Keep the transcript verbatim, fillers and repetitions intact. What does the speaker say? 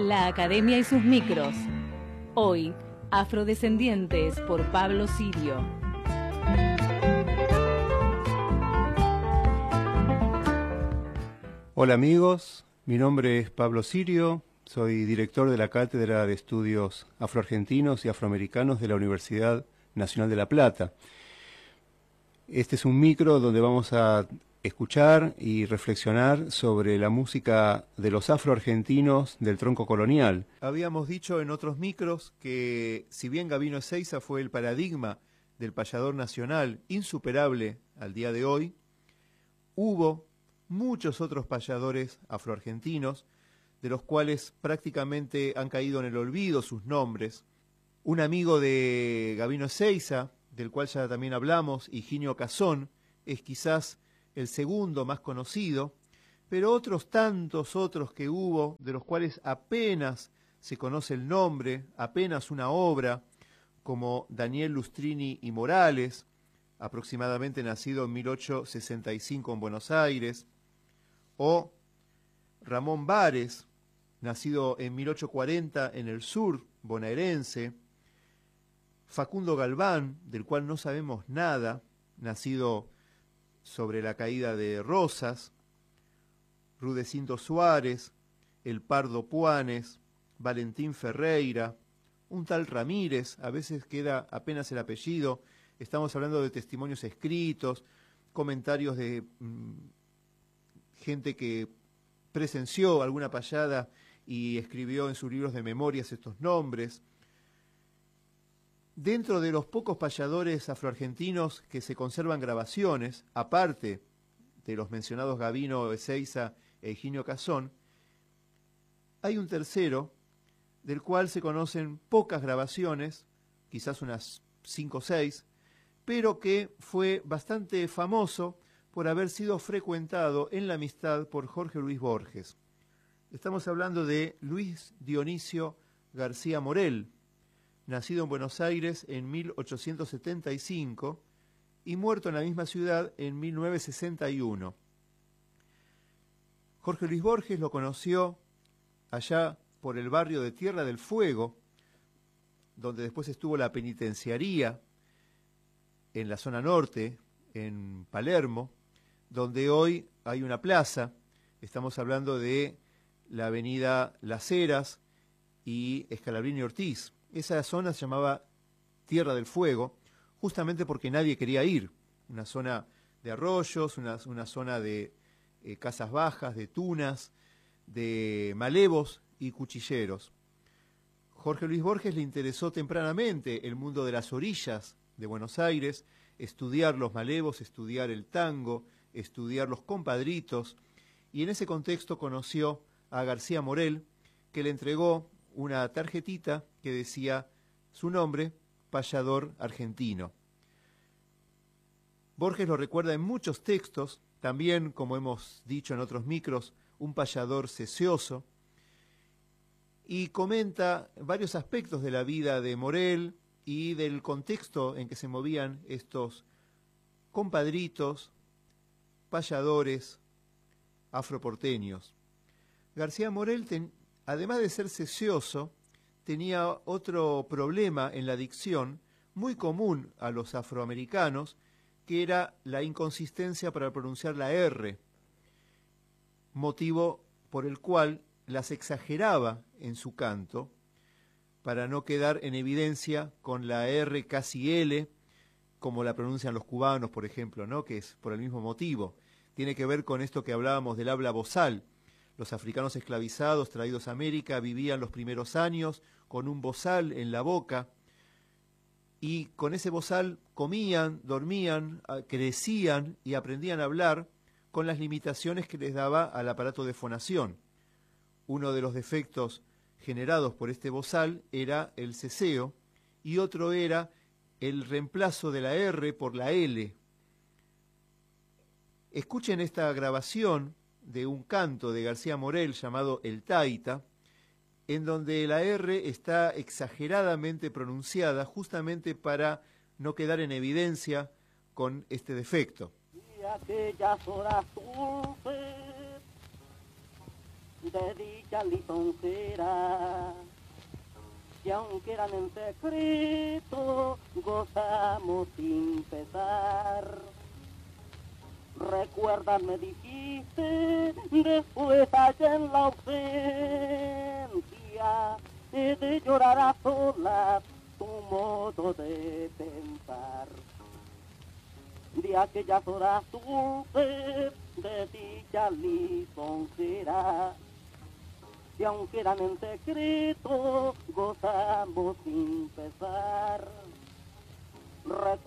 La Academia y sus micros. Hoy, Afrodescendientes por Pablo Sirio. Hola amigos, mi nombre es Pablo Sirio, soy director de la Cátedra de Estudios Afroargentinos y Afroamericanos de la Universidad Nacional de La Plata. Este es un micro donde vamos a escuchar y reflexionar sobre la música de los afroargentinos del tronco colonial. Habíamos dicho en otros micros que si bien Gabino Ezeiza fue el paradigma del payador nacional insuperable al día de hoy, hubo muchos otros payadores afroargentinos, de los cuales prácticamente han caído en el olvido sus nombres. Un amigo de Gabino Ezeiza, del cual ya también hablamos, Higinio Cazón, es quizás el segundo más conocido, pero otros tantos otros que hubo, de los cuales apenas se conoce el nombre, apenas una obra, como Daniel Lustrini y Morales, aproximadamente nacido en mil ochocientos sesenta y cinco en Buenos Aires, o Ramón Bares, nacido en mil ochocientos cuarenta en el sur bonaerense, Facundo Galván, del cual no sabemos nada, nacido sobre la caída de Rosas, Rudecindo Suárez, el Pardo Puanes, Valentín Ferreira, un tal Ramírez, a veces queda apenas el apellido. Estamos hablando de testimonios escritos, comentarios de mmm, gente que presenció alguna payada y escribió en sus libros de memorias estos nombres. Dentro de los pocos payadores afroargentinos que se conservan grabaciones, aparte de los mencionados Gabino Ezeiza e Higinio Cazón, hay un tercero del cual se conocen pocas grabaciones, quizás unas cinco o seis, pero que fue bastante famoso por haber sido frecuentado en la amistad por Jorge Luis Borges. Estamos hablando de Luis Dionisio García Morel, nacido en Buenos Aires en mil ochocientos setenta y cinco y muerto en la misma ciudad en mil novecientos sesenta y uno. Jorge Luis Borges lo conoció allá por el barrio de Tierra del Fuego, donde después estuvo la penitenciaría en la zona norte, en Palermo, donde hoy hay una plaza. Estamos hablando de la avenida Las Heras y Scalabrini Ortiz. Esa zona se llamaba Tierra del Fuego, justamente porque nadie quería ir. Una zona de arroyos, una, una zona de eh, casas bajas, de tunas, de malevos y cuchilleros. Jorge Luis Borges le interesó tempranamente el mundo de las orillas de Buenos Aires, estudiar los malevos, estudiar el tango, estudiar los compadritos, y en ese contexto conoció a García Morel, que le entregó una tarjetita que decía su nombre, payador argentino. Borges lo recuerda en muchos textos, también, como hemos dicho en otros micros, un payador sesioso, y comenta varios aspectos de la vida de Morel y del contexto en que se movían estos compadritos, payadores afroporteños. García Morel, ten, además de ser sesioso, tenía otro problema en la dicción muy común a los afroamericanos, que era la inconsistencia para pronunciar la R, motivo por el cual las exageraba en su canto, para no quedar en evidencia con la R casi L, como la pronuncian los cubanos, por ejemplo, ¿no? Que es por el mismo motivo. Tiene que ver con esto que hablábamos del habla bozal. Los africanos esclavizados traídos a América vivían los primeros años con un bozal en la boca y con ese bozal comían, dormían, crecían y aprendían a hablar con las limitaciones que les daba al aparato de fonación. Uno de los defectos generados por este bozal era el ceseo y otro era el reemplazo de la R por la L. Escuchen esta grabación de un canto de García Morel llamado El Taita, en donde la R está exageradamente pronunciada justamente para no quedar en evidencia con este defecto. Y aquellas horas dulces de dicha lisonjera, que aunque eran en secreto, gozamos sin pesar. Recuerda, me dijiste, después allá en la ausencia, de llorar a solas tu modo de pensar. De aquellas horas dulces de dicha lisonjera, que aunque eran en secreto, gozamos sin pesar. Recuerda